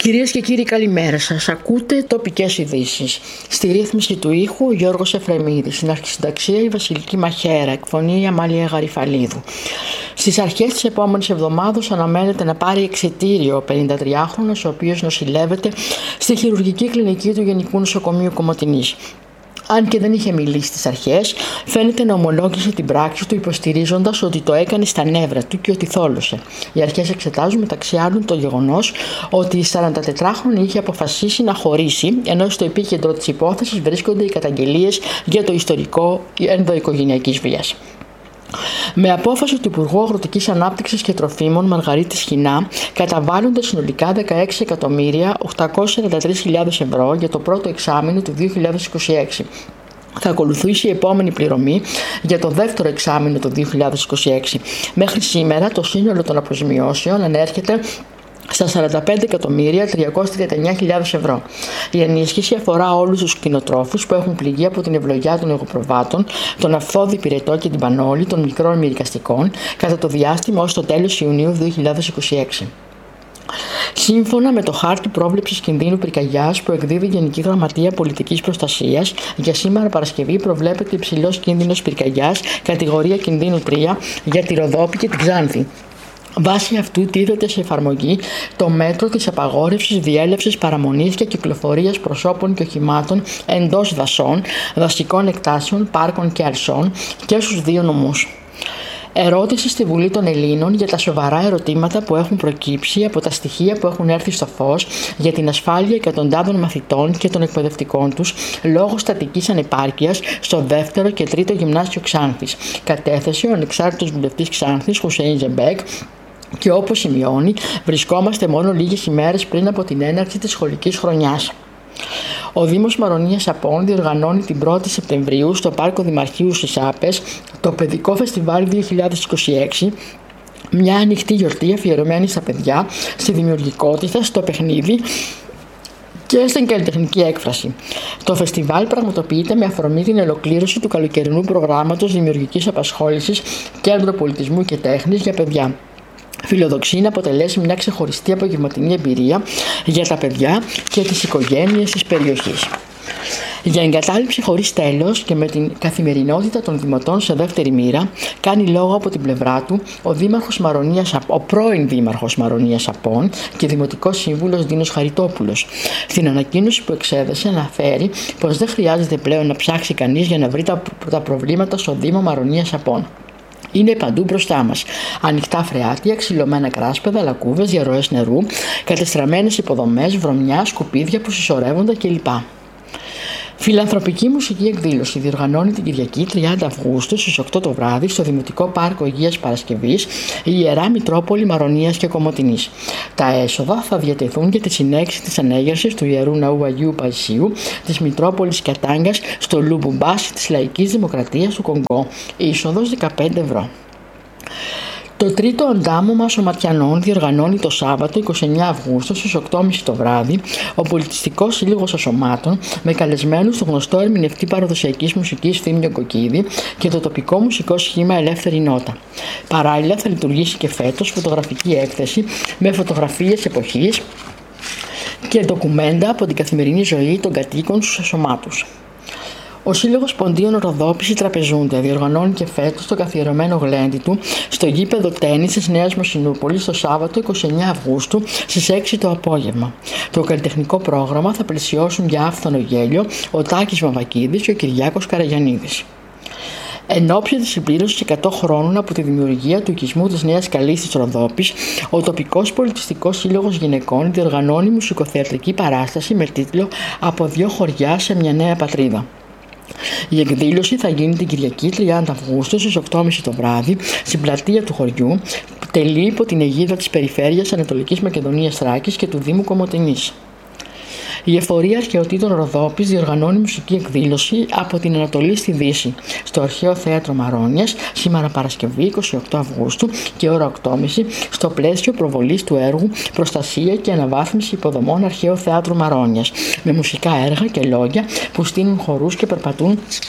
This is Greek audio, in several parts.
Κυρίες και κύριοι, καλημέρα σας. Ακούτε τοπικές ειδήσεις. Στη ρύθμιση του ήχου ο Γιώργος Εφρεμίδης. Στην αρχισυνταξία η Βασιλική Μαχαίρα. Εκφωνεί η Αμάλια Γαριφαλίδου. Στις αρχές της επόμενης εβδομάδας αναμένεται να πάρει εξιτήριο ο 53χρονος, ο οποίος νοσηλεύεται στη χειρουργική κλινική του Γενικού Νοσοκομείου Κομοτηνής. Αν και δεν είχε μιλήσει στις αρχές, φαίνεται να ομολόγησε την πράξη του υποστηρίζοντας ότι το έκανε στα νεύρα του και ότι θόλωσε. Οι αρχές εξετάζουν μεταξύ άλλων το γεγονός ότι η 44χρονη είχε αποφασίσει να χωρίσει, ενώ στο επίκεντρο της υπόθεσης βρίσκονται οι καταγγελίες για το ιστορικό ενδοοικογενειακής βίας. Με απόφαση του Υπουργού Αγροτικής Ανάπτυξης και Τροφίμων Μαργαρίτης Χινά καταβάλλονται συνολικά 16.843.000 ευρώ για το πρώτο εξάμηνο του 2026. Θα ακολουθήσει η επόμενη πληρωμή για το δεύτερο εξάμηνο του 2026. Μέχρι σήμερα το σύνολο των αποζημιώσεων ανέρχεται στα 45.339.000 ευρώ. Η ενίσχυση αφορά όλους τους κτηνοτρόφους που έχουν πληγεί από την ευλογιά των εγωπροβάτων, τον αυθόδη πυρετό και την πανόλη των μικρών μυρικαστικών κατά το διάστημα ως το τέλος Ιουνίου 2026. Σύμφωνα με το χάρτη πρόβλεψης κινδύνου πυρκαγιάς που εκδίδει η Γενική Γραμματεία Πολιτικής Προστασίας, για σήμερα Παρασκευή προβλέπεται υψηλός κίνδυνος πυρκαγιάς κατηγορία κινδύνου 3 για τη Ροδόπη και την Ξάνθη. Βάσει αυτού τίθεται σε εφαρμογή το μέτρο της απαγόρευσης διέλευσης, παραμονής και κυκλοφορίας προσώπων και οχημάτων εντός δασών, δασικών εκτάσεων, πάρκων και αρσών και στους δύο νομούς. Ερώτηση στη Βουλή των Ελλήνων για τα σοβαρά ερωτήματα που έχουν προκύψει από τα στοιχεία που έχουν έρθει στο φως για την ασφάλεια εκατοντάδων μαθητών και των εκπαιδευτικών τους λόγω στατικής ανεπάρκειας στο δεύτερο και τρίτο γυμνάσιο Ξάνθης. Κατέθεσε ο ανεξάρτητος βουλευτής Ξάνθης Χουσέιν Ζεμπέκ. Και όπως σημειώνει, βρισκόμαστε μόνο λίγες ημέρες πριν από την έναρξη της σχολικής χρονιάς. Ο Δήμος Μαρονίας Απών διοργανώνει την 1η Σεπτεμβρίου στο Πάρκο Δημαρχείου στις Άπες το Παιδικό Φεστιβάλ 2026, μια ανοιχτή γιορτή αφιερωμένη στα παιδιά, στη δημιουργικότητα, στο παιχνίδι και στην καλλιτεχνική έκφραση. Το φεστιβάλ πραγματοποιείται με αφορμή την ολοκλήρωση του καλοκαιρινού προγράμματος δημιουργικής απασχόλησης Κέντρο Πολιτισμού και Τέχνης για παιδιά. Φιλοδοξεί να αποτελέσει μια ξεχωριστή απογευματινή εμπειρία για τα παιδιά και τις οικογένειες της περιοχής. Για εγκατάλειψη χωρίς τέλος και με την καθημερινότητα των δημοτών σε δεύτερη μοίρα, κάνει λόγο από την πλευρά του ο πρώην Δήμαρχος Μαρονίας Απών και Δημοτικός Σύμβουλος Δίνος Χαριτόπουλος. Στην ανακοίνωση που εξέδεσε αναφέρει πως δεν χρειάζεται πλέον να ψάξει κανείς για να βρει τα προβλήματα στο Δήμο Μαρονίας Απών. Είναι παντού μπροστά μας. Ανοιχτά φρεάτια, ξυλωμένα κράσπεδα, λακκούβες, διαρροές νερού, κατεστραμμένες υποδομές, βρωμιά, σκουπίδια που συσσωρεύονται κλπ. Φιλανθρωπική μουσική εκδήλωση διοργανώνει την Κυριακή 30 Αυγούστου στις 8 το βράδυ στο Δημοτικό Πάρκο Αγίας Παρασκευής η Ιερά Μητρόπολη Μαρονίας και Κομοτηνής. Τα έσοδα θα διατεθούν για τη συνέχιση της ανέγερσης του Ιερού Ναού Αγίου Παϊσίου της Μητρόπολης Κατάγκας στο Λουμπουμπάσι της Λαϊκής Δημοκρατίας του Κονγκό. Είσοδος 15 ευρώ. Το τρίτο αντάμωμα σωματιανών διοργανώνει το Σάββατο 29 Αυγούστου στις 8.30 το βράδυ ο Πολιτιστικός Σύλλογος Ασωμάτων με καλεσμένους τον γνωστό ερμηνευτή παραδοσιακής μουσικής Θήμιο Κοκκίδη και το τοπικό μουσικό σχήμα Ελεύθερη Νότα. Παράλληλα θα λειτουργήσει και φέτος φωτογραφική έκθεση με φωτογραφίες εποχής και ντοκουμέντα από την καθημερινή ζωή των κατοίκων στους ασωμάτους. Ο Σύλλογος Ποντίων Ροδόπης Τραπεζούνται διοργανώνει και φέτος το καθιερωμένο γλέντι του στο γήπεδο τένις της Νέας Μοσυνούπολης το Σάββατο 29 Αυγούστου στις 6 το απόγευμα. Το καλλιτεχνικό πρόγραμμα θα πλαισιώσουν για άφθονο γέλιο ο Τάκης Μαυακίδης και ο Κυριάκος Καραγιαννίδης. Εν ώψη της συμπλήρωσης 100 χρόνων από τη δημιουργία του οικισμού της Νέας Καλής της Ροδόπης, ο τοπικός πολιτιστικός σύλλογος γυναικών διοργανώνει μουσικοθεατρική παράσταση με τίτλο «Από δύο χωριά σε μια νέα πατρίδα». Η εκδήλωση θα γίνει την Κυριακή 30 Αυγούστου στις 8.30 το βράδυ στην πλατεία του χωριού, που τελεί υπό την αιγίδα της Περιφέρειας Ανατολικής Μακεδονίας Θράκης και του Δήμου Κομοτηνής. Η Εφορία Αρχαιοτήτων Ροδόπης διοργανώνει μουσική εκδήλωση από την Ανατολή στη Δύση στο Αρχαίο Θέατρο Μαρόνιας σήμερα Παρασκευή 28 Αυγούστου και ώρα 8.30 στο πλαίσιο προβολής του έργου «Προστασία και αναβάθμιση υποδομών Αρχαίου Θέατρου Μαρόνιας» με μουσικά έργα και λόγια που στείνουν χορούς και περπατούν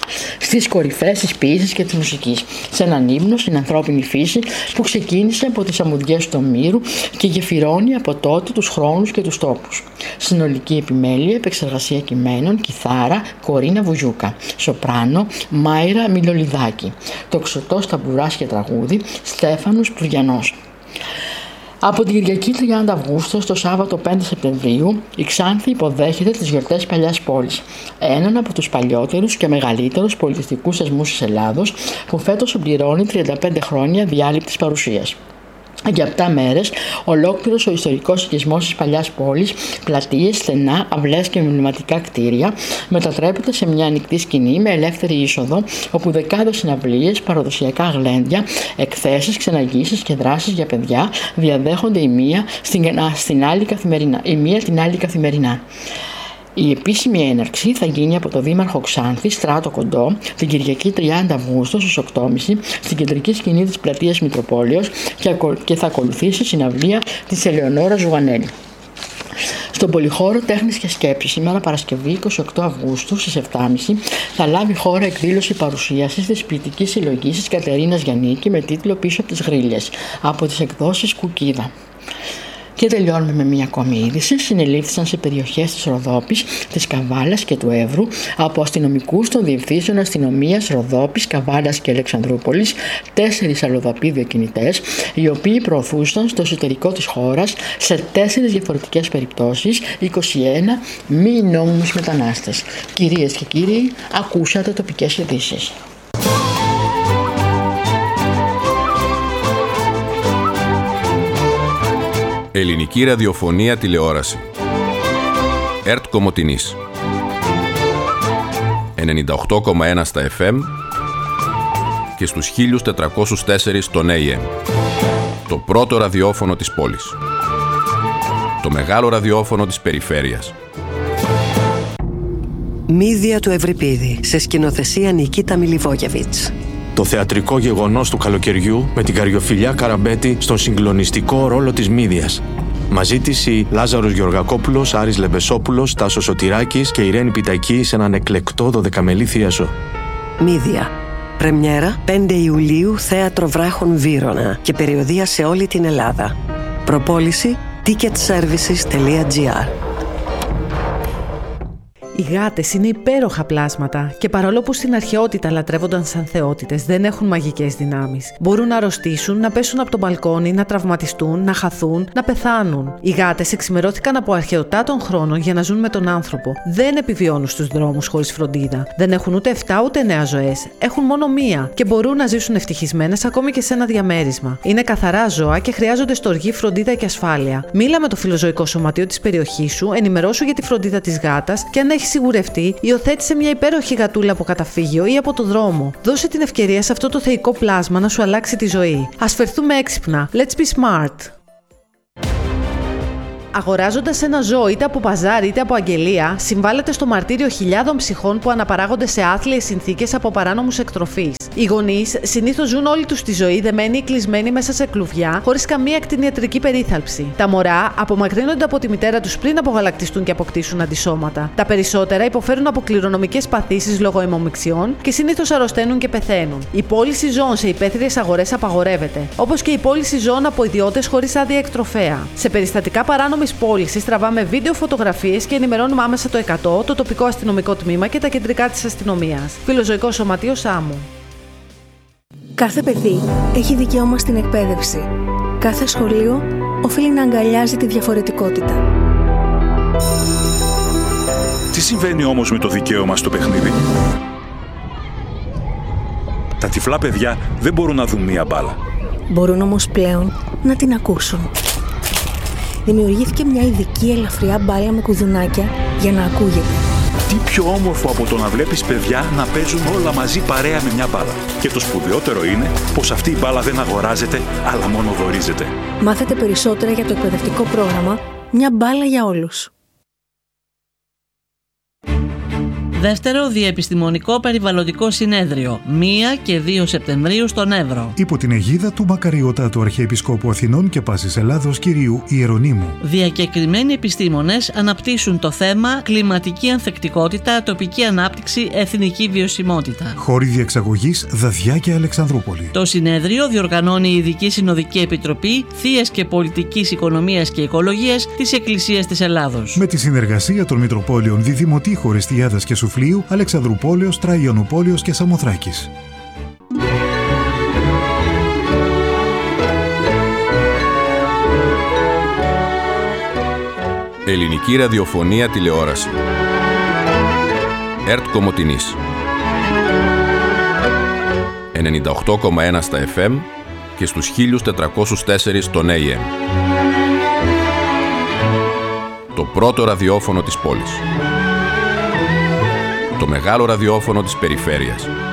στις κορυφές της ποίησης και της μουσικής, σε έναν ύμνο στην ανθρώπινη φύση που ξεκίνησε από τις αμμουδιές του Ομήρου και γεφυρώνει από τότε τους χρόνους και τους τόπους. Συνολική επιμέλεια, επεξεργασία κειμένων, κιθάρα, Κορίνα Βουγιούκα, σοπράνο, Μάιρα Μιλολιδάκη, τοξωτός ταμπουράς και τραγούδι, Στέφανος Πλουριανός. Από την Κυριακή 30 Αυγούστου στο Σάββατο 5 Σεπτεμβρίου, η Ξάνθη υποδέχεται τις γιορτές Παλιάς Πόλης, έναν από τους παλιότερους και μεγαλύτερους πολιτιστικούς θεσμούς της Ελλάδος, που φέτος συμπληρώνει 35 χρόνια διάλειπτης παρουσίας. Για 7 μέρες, ολόκληρος ο ιστορικός οικισμός της Παλιάς Πόλης, πλατείες, στενά, αυλές και εμβληματικά κτίρια, μετατρέπεται σε μια ανοιχτή σκηνή με ελεύθερη είσοδο, όπου δεκάδες συναυλίες, παραδοσιακά γλέντια, εκθέσεις, ξεναγήσεις και δράσεις για παιδιά διαδέχονται η μία την άλλη καθημερινά. Η επίσημη έναρξη θα γίνει από το Δήμαρχο Ξάνθη, Στράτο Κοντό, την Κυριακή 30 Αυγούστου στις 8.30 στην κεντρική σκηνή της πλατείας Μητροπόλεως και θα ακολουθήσει συναυλία της Ελεονόρας Ζουγανέλη. Στον Πολυχώρο Τέχνης και Σκέψης, σήμερα Παρασκευή 28 Αυγούστου στις 7.30 θα λάβει χώρα εκδήλωση παρουσίασης της ποιητικής συλλογής της Κατερίνας Γιαννίκη με τίτλο «Πίσω από τις γρίλες» από τις εκδόσεις Κουκίδα. Και τελειώνουμε με μια ακόμη είδηση. Συνελήφθησαν σε περιοχές της Ροδόπης, της Καβάλας και του Εύρου από αστυνομικούς των διευθύνσεων αστυνομίας Ροδόπης, Καβάλας και Αλεξανδρούπολης 4 αλλοδαποί διακινητές, οι οποίοι προωθούσαν στο εσωτερικό της χώρας σε 4 διαφορετικές περιπτώσεις 21 μη νόμιμους μετανάστες. Κυρίες και κύριοι, ακούσατε τοπικές ειδήσεις. Ελληνική ραδιοφωνία τηλεόραση. ΕΡΤ Κομοτηνής 98,1 στα FM και στους 1404 στον AM. Το πρώτο ραδιόφωνο της πόλης. Το μεγάλο ραδιόφωνο της περιφέρειας. Μύδια του Ευρυπίδη, σε σκηνοθεσία Νικίτα Μιλιβόγεβιτς. Το θεατρικό γεγονός του καλοκαιριού με την Καριοφιλιά Καραμπέτη στον συγκλονιστικό ρόλο της Μύδιας. Μαζί της οι Λάζαρος Γεωργακόπουλος, Άρης Λεμπεσόπουλος, Τάσος Σωτηράκης και Ιρένη Πιτακή σε έναν εκλεκτό 12μελή θίασο. Μύδια. Πρεμιέρα 5 Ιουλίου, Θέατρο Βράχων Βύρωνα και περιοδεία σε όλη την Ελλάδα. Προπόληση ticketservices.gr. Οι γάτες είναι υπέροχα πλάσματα και παρόλο που στην αρχαιότητα λατρεύονταν σαν θεότητες, δεν έχουν μαγικές δυνάμεις. Μπορούν να αρρωστήσουν, να πέσουν από το μπαλκόνι, να τραυματιστούν, να χαθούν, να πεθάνουν. Οι γάτες εξημερώθηκαν από αρχαιοτά των χρόνων για να ζουν με τον άνθρωπο. Δεν επιβιώνουν στους δρόμους χωρίς φροντίδα. Δεν έχουν ούτε 7 ούτε 9 ζωές. Έχουν μόνο μία και μπορούν να ζήσουν ευτυχισμένες ακόμη και σε ένα διαμέρισμα. Είναι καθαρά ζώα και χρειάζονται στοργή, φροντίδα και ασφάλεια. Μίλα με το φιλοζωικό σωματείο της περιοχής σου, ενημερώσου για τη φροντίδα της γάτας και αν έχει σιγουρευτεί, υιοθέτησε μια υπέροχη γατούλα από καταφύγιο ή από το δρόμο. Δώσε την ευκαιρία σε αυτό το θεϊκό πλάσμα να σου αλλάξει τη ζωή. Ας φερθούμε έξυπνα. Let's be smart. Αγοράζοντας ένα ζώο είτε από παζάρι είτε από αγγελία, συμβάλλεται στο μαρτύριο χιλιάδων ψυχών που αναπαράγονται σε άθλιες συνθήκες από παράνομους εκτροφείς. Οι γονείς συνήθως ζουν όλη τους τη ζωή δεμένοι ή κλεισμένοι μέσα σε κλουβιά, χωρίς καμία κτηνιατρική περίθαλψη. Τα μωρά απομακρύνονται από τη μητέρα τους πριν απογαλακτιστούν και αποκτήσουν αντισώματα. Τα περισσότερα υποφέρουν από κληρονομικές παθήσεις λόγω αιμομιξιών και συνήθως αρρωσταίνουν και πεθαίνουν. Η πώληση ζώων σε υπαίθριες αγορές απαγορεύεται, όπως και η πώληση ζώων από ιδιώτες χωρίς άδεια εκτροφέα. Σε περιστατικά παράνομης πώλησης τραβάμε βίντεο, φωτογραφίες και ενημερώνουμε άμεσα το 100, το τοπικό αστυνομικό τμήμα και τα κεντρικά της αστυνομίας. Φιλοζωικό Σωματείο Σάμου. Κάθε παιδί έχει δικαίωμα στην εκπαίδευση. Κάθε σχολείο οφείλει να αγκαλιάζει τη διαφορετικότητα. Τι συμβαίνει όμως με το δικαίωμα στο παιχνίδι? Τα τυφλά παιδιά δεν μπορούν να δουν μία μπάλα. Μπορούν όμως πλέον να την ακούσουν. Δημιουργήθηκε μια ειδική ελαφριά μπάλα με κουδουνάκια για να ακούγεται. Τι πιο όμορφο από το να βλέπεις παιδιά να παίζουν όλα μαζί παρέα με μια μπάλα. Και το σπουδαιότερο είναι πως αυτή η μπάλα δεν αγοράζεται, αλλά μόνο δωρίζεται. Μάθετε περισσότερα για το εκπαιδευτικό πρόγραμμα «Μια μπάλα για όλους». Δεύτερο Διεπιστημονικό Περιβαλλοντικό Συνέδριο, 1 και 2 Σεπτεμβρίου στον Εύρο. Υπό την αιγίδα του Μακαριωτάτου Αρχιεπισκόπου Αθηνών και Πάσης Ελλάδος κυρίου Ιερονύμου. Διακεκριμένοι επιστήμονες αναπτύσσουν το θέμα κλιματική ανθεκτικότητα, τοπική ανάπτυξη, εθνική βιωσιμότητα. Χώροι διεξαγωγής Δαδιά και Αλεξανδρούπολη. Το συνέδριο διοργανώνει η Ειδική Συνοδική Επιτροπή Θείας και Πολιτικής Οικονομίας και Οικολογίας της Εκκλησίας της Ελλάδος. Με τη συνεργασία των Μητροπόλεων Διδημοτήχου, Ορεστιάδας και Σουφλίου, Αλεξανδρουπόλεως, Τραϊανουπόλεως και Σαμοθράκης. Ελληνική ραδιοφωνία τηλεόραση. ΕΡΤ Κομοτηνής 98,1 στα FM και στους 1404 στον AM. Το πρώτο ραδιόφωνο της πόλης. Το μεγάλο ραδιόφωνο της περιφέρειας.